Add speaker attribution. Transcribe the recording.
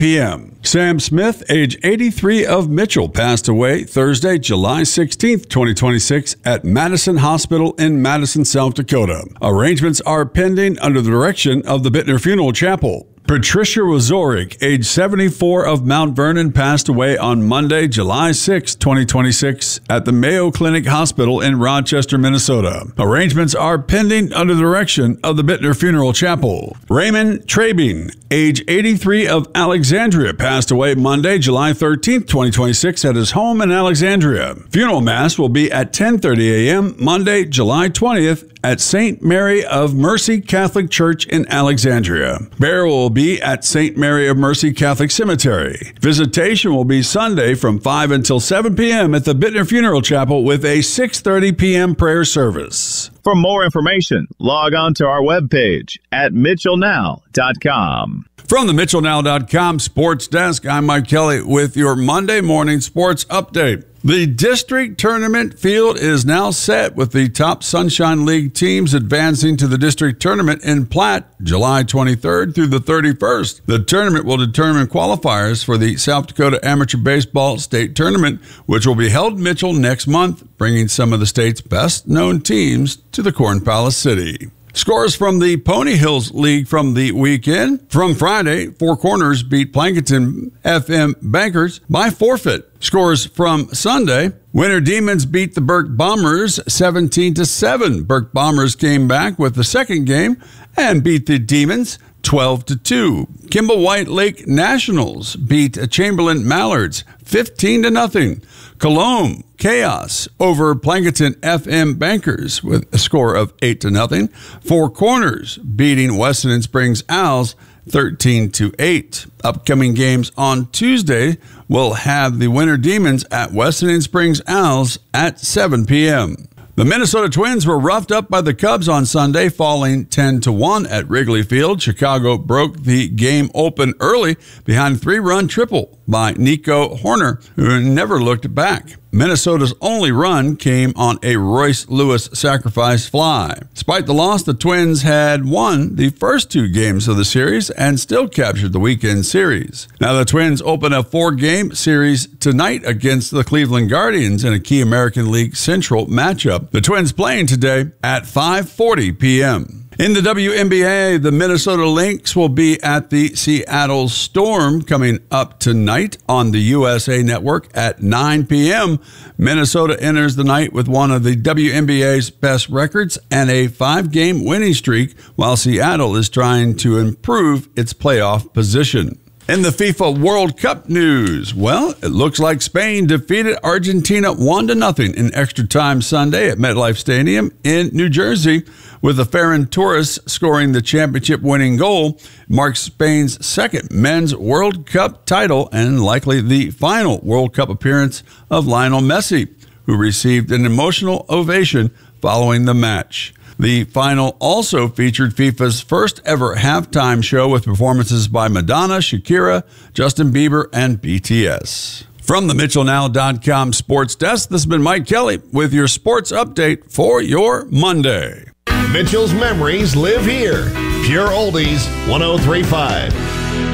Speaker 1: p.m. Sam Smith, age 83, of Mitchell, passed away Thursday, July 16th, 2026, at Madison Hospital in Madison, South Dakota. Arrangements are pending under the direction of the Bittner Funeral Chapel. Patricia Wazorik, age 74, of Mount Vernon, passed away on Monday, July 6, 2026, at the Mayo Clinic Hospital in Rochester, Minnesota. Arrangements are pending under the direction of the Bittner Funeral Chapel. Raymond Trabing, age 83, of Alexandria, passed away Monday, July 13, 2026, at his home in Alexandria. Funeral Mass will be at 10:30 a.m. Monday, July 20th, at St. Mary of Mercy Catholic Church in Alexandria. Burial will be at St. Mary of Mercy Catholic Cemetery. Visitation will be Sunday from 5 until 7 p.m. at the Bittner Funeral Chapel with a 6:30 p.m. prayer service.
Speaker 2: For more information, log on to our webpage at mitchellnow.com.
Speaker 1: From the mitchellnow.com sports desk, I'm Mike Kelly with your Monday morning sports update. The district tournament field is now set with the top Sunshine League teams advancing to the district tournament in Platte, July 23rd through the 31st. The tournament will determine qualifiers for the South Dakota Amateur Baseball State Tournament, which will be held in Mitchell next month, bringing some of the state's best-known teams to the Corn Palace City. Scores from the Pony Hills League from the weekend. From Friday, Four Corners beat Plankinton FM Bankers by forfeit. Scores from Sunday, Winter Demons beat the Burke Bombers 17-7. Burke Bombers came back with the second game and beat the Demons 12-2. Kimball White Lake Nationals beat Chamberlain Mallards 15-0. Cologne Chaos over Plankinton FM Bankers with a score of 8-0. Four Corners beating Weston Springs Owls 13-8. Upcoming games on Tuesday will have the Winter Demons at Weston Springs Owls at 7 p.m. The Minnesota Twins were roughed up by the Cubs on Sunday, falling 10-1 at Wrigley Field. Chicago broke the game open early behind a 3-run triple by Nico Horner, who never looked back. Minnesota's only run came on a Royce Lewis sacrifice fly. Despite the loss, the Twins had won the first 2 games of the series and still captured the weekend series. Now the Twins open a 4-game series tonight against the Cleveland Guardians in a key American League Central matchup. The Twins playing today at 5:40 p.m. In the WNBA, the Minnesota Lynx will be at the Seattle Storm coming up tonight on the USA Network at 9 p.m. Minnesota enters the night with one of the WNBA's best records and a 5-game winning streak, while Seattle is trying to improve its playoff position. In the FIFA World Cup news, well, it looks like Spain defeated Argentina 1-0 in extra time Sunday at MetLife Stadium in New Jersey, with the Ferran Torres scoring the championship-winning goal. Marks Spain's second men's World Cup title and likely the final World Cup appearance of Lionel Messi, who received an emotional ovation following the match. The final also featured FIFA's first ever halftime show with performances by Madonna, Shakira, Justin Bieber, and BTS. From the MitchellNow.com sports desk, this has been Mike Kelly with your sports update for your Monday.
Speaker 3: Mitchell's memories live here. Pure Oldies 103.5.